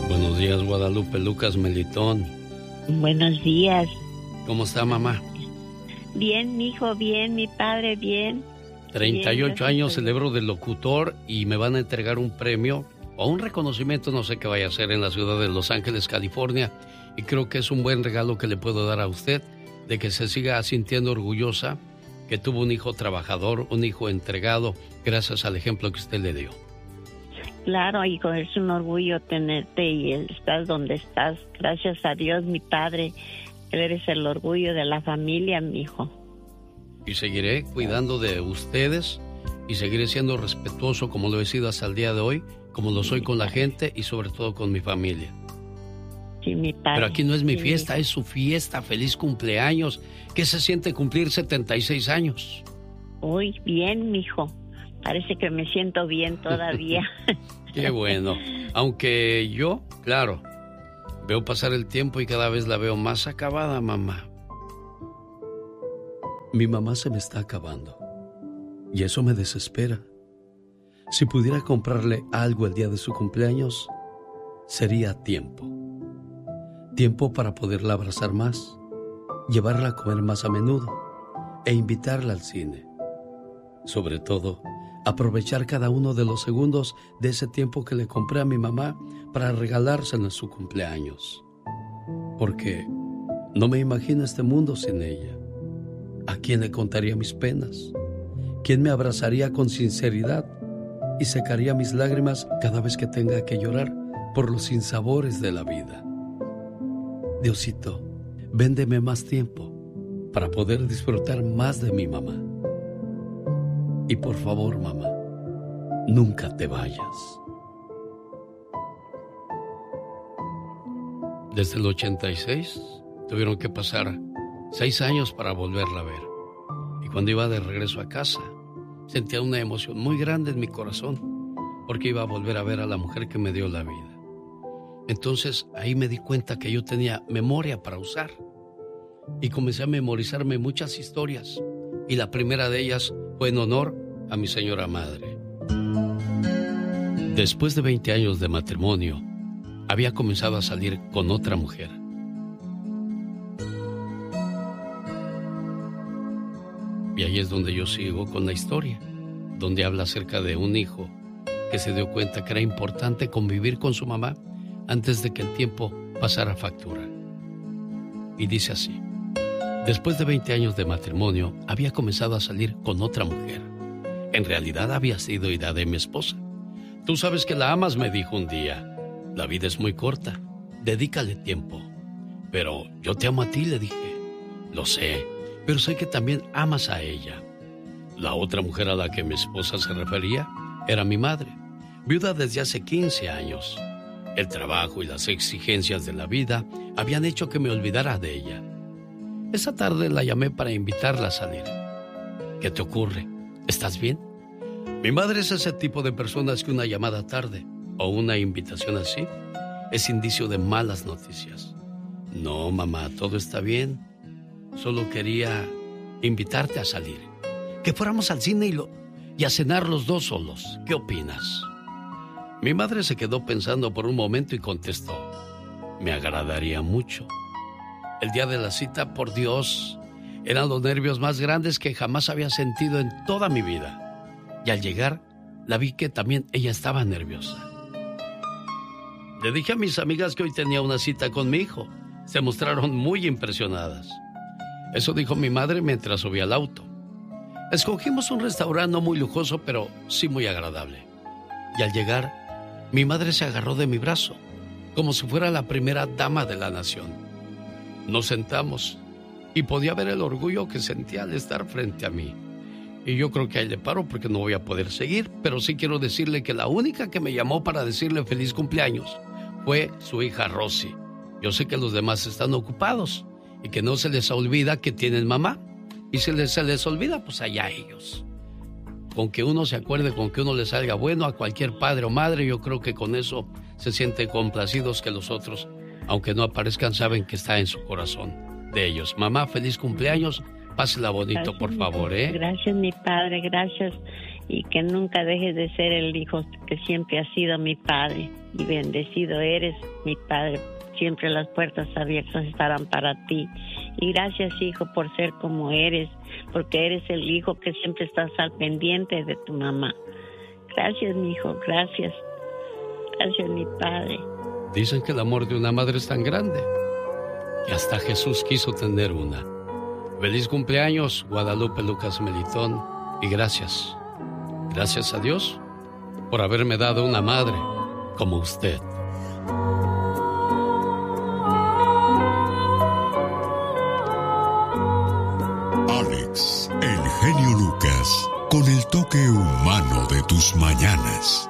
Buenos días, Guadalupe, Lucas, Melitón. Buenos días. ¿Cómo está, mamá? Bien, mijo, bien, mi padre, bien. 38 bien, años celebro de locutor y me van a entregar un premio o un reconocimiento, no sé qué vaya a hacer, en la ciudad de Los Ángeles, California. Y creo que es un buen regalo que le puedo dar a usted, de que se siga sintiendo orgullosa que tuvo un hijo trabajador, un hijo entregado, gracias al ejemplo que usted le dio. Claro, hijo, es un orgullo tenerte y estás donde estás. Gracias a Dios, mi padre. Eres el orgullo de la familia, mi hijo. Y seguiré cuidando de ustedes y seguiré siendo respetuoso como lo he sido hasta el día de hoy, como lo soy con la gente y sobre todo con mi familia. Sí, mi padre. Pero aquí no es mi sí, fiesta, es su fiesta. Feliz cumpleaños. ¿Qué se siente cumplir 76 años? Uy, bien, mijo. Parece que me siento bien todavía. Qué bueno. Aunque yo, claro, veo pasar el tiempo y cada vez la veo más acabada, mamá. Mi mamá se me está acabando y eso me desespera. Si pudiera comprarle algo el día de su cumpleaños, sería tiempo. Tiempo para poderla abrazar más, llevarla a comer más a menudo e invitarla al cine. Sobre todo, aprovechar cada uno de los segundos de ese tiempo que le compré a mi mamá para regalárselo en su cumpleaños. Porque no me imagino este mundo sin ella. ¿A quién le contaría mis penas? ¿Quién me abrazaría con sinceridad y secaría mis lágrimas cada vez que tenga que llorar por los sinsabores de la vida? Diosito, véndeme más tiempo para poder disfrutar más de mi mamá. Y por favor, mamá, nunca te vayas. Desde el 86 tuvieron que pasar 6 años para volverla a ver. Y cuando iba de regreso a casa, sentía una emoción muy grande en mi corazón, porque iba a volver a ver a la mujer que me dio la vida. Entonces ahí me di cuenta que yo tenía memoria para usar. Y comencé a memorizarme muchas historias. Y la primera de ellas fue en honor a mi señora madre. Después de 20 años de matrimonio, había comenzado a salir con otra mujer. Y ahí es donde yo sigo con la historia, donde habla acerca de un hijo que se dio cuenta que era importante convivir con su mamá antes de que el tiempo pasara factura. Y dice así: después de 20 años de matrimonio, había comenzado a salir con otra mujer. En realidad había sido idea de mi esposa. Tú sabes que la amas, me dijo un día. La vida es muy corta, dedícale tiempo. Pero yo te amo a ti, le dije. Lo sé, pero sé que también amas a ella. La otra mujer a la que mi esposa se refería era mi madre, viuda desde hace 15 años. El trabajo y las exigencias de la vida habían hecho que me olvidara de ella. Esa tarde la llamé para invitarla a salir. ¿Qué te ocurre? ¿Estás bien? Mi madre es ese tipo de personas que una llamada tarde o una invitación así es indicio de malas noticias. No, mamá, todo está bien. Solo quería invitarte a salir. Que fuéramos al cine y a cenar los dos solos. ¿Qué opinas? Mi madre se quedó pensando por un momento y contestó: me agradaría mucho. El día de la cita, por Dios, eran los nervios más grandes que jamás había sentido en toda mi vida. Y al llegar, la vi que también ella estaba nerviosa. Le dije a mis amigas que hoy tenía una cita con mi hijo. Se mostraron muy impresionadas. Eso dijo mi madre mientras subía al auto. Escogimos un restaurante no muy lujoso, pero sí muy agradable. Y al llegar, mi madre se agarró de mi brazo, como si fuera la primera dama de la nación. Nos sentamos y podía ver el orgullo que sentía al estar frente a mí. Y yo creo que ahí le paro porque no voy a poder seguir, pero sí quiero decirle que la única que me llamó para decirle feliz cumpleaños fue su hija Rosy. Yo sé que los demás están ocupados y que no se les olvida que tienen mamá. Y si se les olvida, pues allá ellos. Con que uno se acuerde, con que uno le salga bueno a cualquier padre o madre, yo creo que con eso se sienten complacidos, que los otros, aunque no aparezcan, saben que está en su corazón de ellos. Mamá, feliz cumpleaños. Pásela bonito, gracias, por favor, ¿eh? Gracias, mi padre, gracias. Y que nunca dejes de ser el hijo que siempre ha sido mi padre. y bendecido eres, mi Padre. Siempre las puertas abiertas estarán para ti. Y gracias, hijo, por ser como eres, porque eres el hijo que siempre estás al pendiente de tu mamá. Gracias, mi hijo, gracias. Gracias, mi Padre. Dicen que el amor de una madre es tan grande que hasta Jesús quiso tener una. Feliz cumpleaños, Guadalupe Lucas Melitón, y gracias. Gracias a Dios por haberme dado una madre como usted. Alex, el genio Lucas, con el toque humano de tus mañanas.